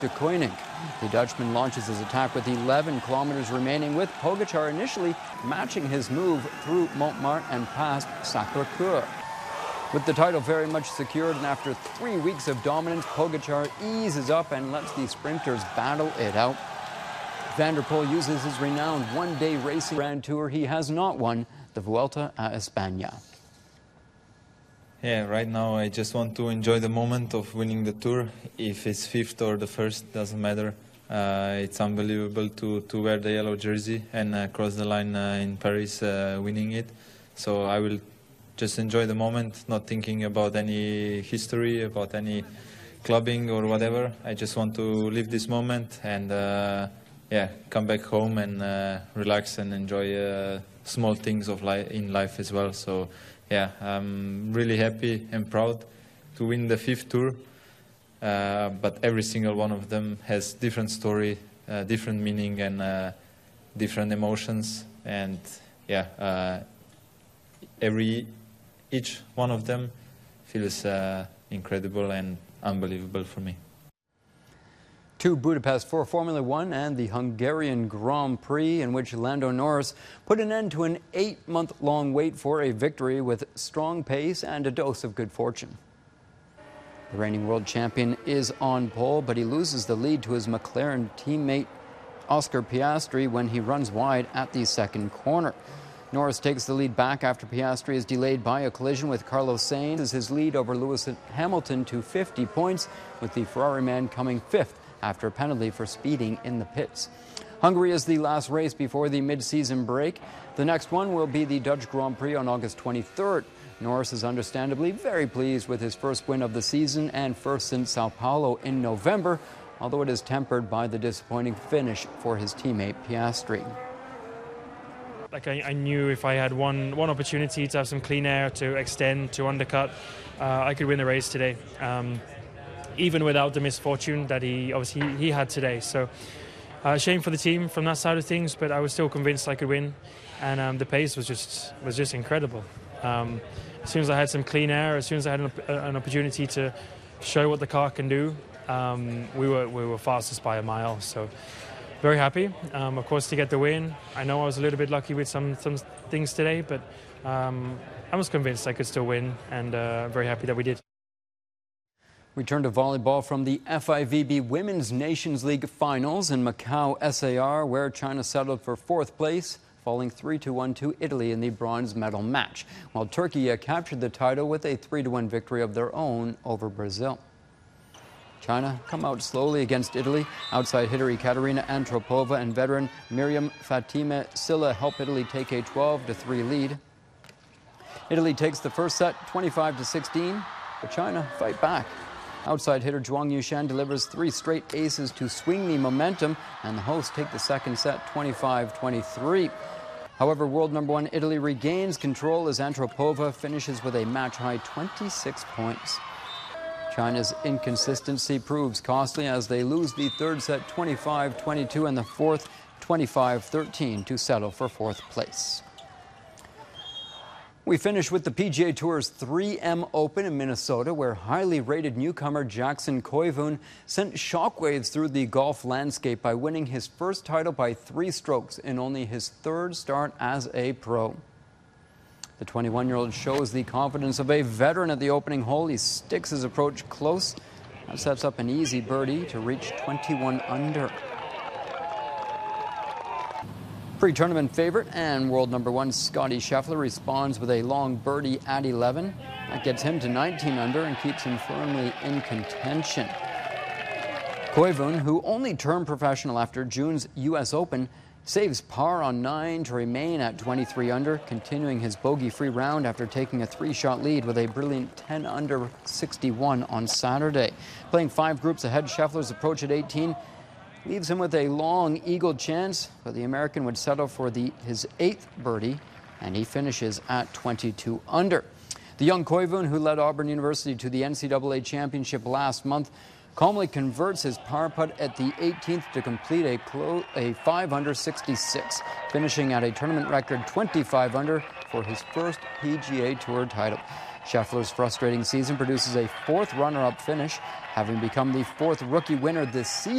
De Koning. The Dutchman launches his attack with 11 kilometers remaining, with Pogačar initially matching his move through Montmartre and past Sacré-Cœur. With the title very much secured, and after 3 weeks of dominance, Pogačar eases up and lets the sprinters battle it out. Van der Poel uses his renowned one-day racing Grand Tour. He has not won the Vuelta a España. Yeah, right now I just want to enjoy the moment of winning the Tour. If it's fifth or the first, doesn't matter. It's unbelievable to wear the yellow jersey and cross the line in Paris winning it. So I will just enjoy the moment, not thinking about any history, about any clubbing or whatever. I just want to live this moment and yeah, come back home and relax and enjoy small things of in life as well. So yeah, I'm really happy and proud to win the 5th Tour, but every single one of them has different story, different meaning and different emotions, and yeah, each one of them feels incredible and unbelievable for me. To Budapest for Formula One and the Hungarian Grand Prix, in which Lando Norris put an end to an 8-month-long wait for a victory with strong pace and a dose of good fortune. The reigning world champion is on pole, but he loses the lead to his McLaren teammate Oscar Piastri when he runs wide at the second corner. Norris takes the lead back after Piastri is delayed by a collision with Carlos Sainz as his lead over Lewis Hamilton to 50 points, with the Ferrari man coming 5th after a penalty for speeding in the pits. Hungary is the last race before the mid-season break. The next one will be the Dutch Grand Prix on August 23rd. Norris is understandably very pleased with his first win of the season and first since Sao Paulo in November, although it is tempered by the disappointing finish for his teammate Piastri. Like I knew if I had one opportunity to have some clean air, to extend, to undercut, I could win the race today. Even without the misfortune that he had today. So shame for the team from that side of things, but I was still convinced I could win, and the pace was just incredible. As soon as I had some clean air, as soon as I had an opportunity to show what the car can do, we were fastest by a mile. So very happy, of course, to get the win. I know I was a little bit lucky with some things today, but I was convinced I could still win, and very happy that we did. We turn to volleyball from the FIVB Women's Nations League Finals in Macau SAR, where China settled for 4th place, falling 3-1 to Italy in the bronze medal match, while Turkey captured the title with a 3-1 victory of their own over Brazil. China come out slowly against Italy. Outside hitter Ekaterina Antropova and veteran Miriam Fatime Silla help Italy take a 12-3 lead. Italy takes the first set 25-16, but China fight back. Outside hitter Zhuang Yushan delivers 3 straight aces to swing the momentum, and the hosts take the second set 25-23. However, world number 1 Italy regains control as Antropova finishes with a match-high 26 points. China's inconsistency proves costly as they lose the 3rd set 25-22 and the 4th 25-13 to settle for 4th place. We finish with the PGA Tour's 3M Open in Minnesota, where highly rated newcomer Jackson Koivun sent shockwaves through the golf landscape by winning his first title by 3 strokes in only his 3rd start as a pro. The 21-year-old shows the confidence of a veteran at the opening hole. He sticks his approach close and sets up an easy birdie to reach 21 under. Pre-tournament favorite and world number 1 Scottie Scheffler responds with a long birdie at 11. That gets him to 19 under and keeps him firmly in contention. Koivun, who only turned professional after June's U.S. Open, saves par on 9 to remain at 23 under, continuing his bogey-free round after taking a 3-shot lead with a brilliant 10 under 61 on Saturday. Playing 5 groups ahead, Scheffler's approach at 18 leaves him with a long eagle chance, but the American would settle for his 8th birdie, and he finishes at 22 under. The young Koivun, who led Auburn University to the NCAA championship last month, calmly converts his par putt at the 18th to complete a 5 under 66, finishing at a tournament record 25 under for his first PGA Tour title. Scheffler's frustrating season produces a 4th runner-up finish, having become the 4th rookie winner this season.